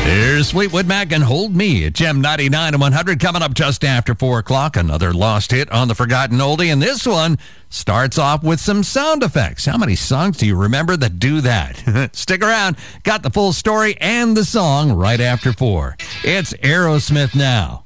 Here's Fleetwood Mac and Hold Me at Gem 99 and 100 coming up just after 4 o'clock. Another lost hit on the Forgotten Oldie, and this one starts off with some sound effects. How many songs do you remember that do that? Stick around. Got the full story and the song right after 4. It's Aerosmith now.